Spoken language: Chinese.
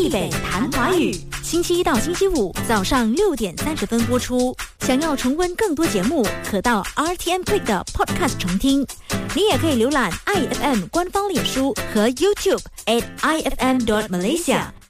立北谈华语，星期一到星期五早上6:30播出。想要重温更多节目，可到 RTM Click 的 Podcast 重听。你也可以浏览 IFM 官方脸书和 YouTube @IFM.Malaysia。